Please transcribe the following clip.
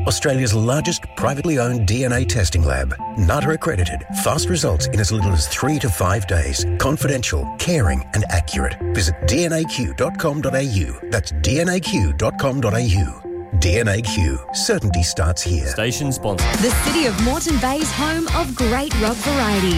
Australia's largest privately owned DNA testing lab. NATA accredited. Fast results in as little as 3 to 5 days. Confidential, caring and accurate. Visit dnaq.com.au. That's dnaq.com.au. DNAQ. Certainty starts here. Station sponsor. The City of Moreton Bay's home of great rock variety.